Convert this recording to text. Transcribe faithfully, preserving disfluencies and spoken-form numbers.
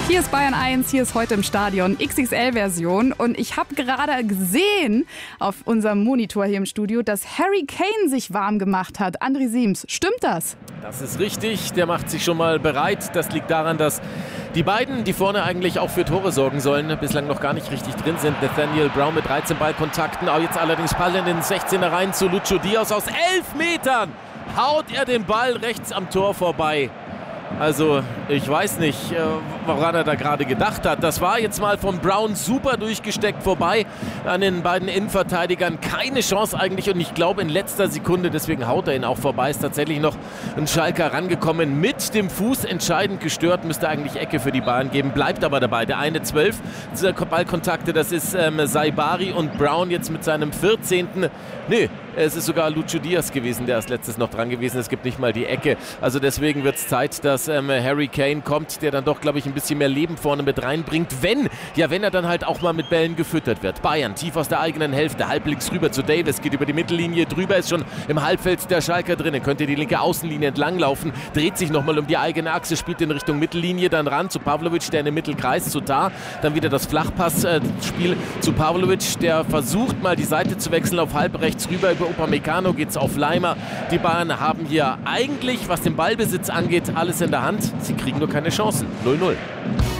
Hier ist Bayern eins, hier ist heute im Stadion X X L-Version und ich habe gerade gesehen auf unserem Monitor hier im Studio, dass Harry Kane sich warm gemacht hat. André Siems, stimmt das? Das ist richtig, der macht sich schon mal bereit. Das liegt daran, dass die beiden, die vorne eigentlich auch für Tore sorgen sollen, bislang noch gar nicht richtig drin sind. Nathaniel Brown mit dreizehn Ballkontakten, auch jetzt allerdings Ball in den sechzehner rein zu Lucho Diaz. Aus elf Metern haut er den Ball rechts am Tor vorbei. Also, ich weiß nicht, woran er da gerade gedacht hat. Das war jetzt mal von Brown super durchgesteckt vorbei an den beiden Innenverteidigern. Keine Chance eigentlich und ich glaube in letzter Sekunde, deswegen haut er ihn auch vorbei, ist tatsächlich noch ein Schalker rangekommen. Mit dem Fuß entscheidend gestört, müsste eigentlich Ecke für die Bayern geben, bleibt aber dabei. Der eine zwölf, dieser Ballkontakte, das ist ähm, Saibari und Brown jetzt mit seinem vierzehnten Nö, es ist sogar Lucho Diaz gewesen, der als letztes noch dran gewesen ist. Es gibt nicht mal die Ecke. Also deswegen wird es Zeit, dass ähm, Harry Kane kommt, der dann doch, glaube ich, ein bisschen mehr Leben vorne mit reinbringt. Wenn, ja, wenn er dann halt auch mal mit Bällen gefüttert wird. Bayern tief aus der eigenen Hälfte, halblinks rüber zu Davis, geht über die Mittellinie drüber, ist schon im Halbfeld der Schalker drin. Könnte die linke Außenlinie entlang laufen, dreht sich nochmal um die eigene Achse, spielt in Richtung Mittellinie, dann ran zu Pavlovic, der in den Mittelkreis, zu Tah. Dann wieder das Flachpassspiel äh, zu Pavlovic, der versucht mal die Seite zu wechseln auf halb rechts rüber. Über Upamecano geht es auf Leimer. Die Bayern haben hier eigentlich, was den Ballbesitz angeht, alles in der Hand. Sie kriegen nur keine Chancen. null null.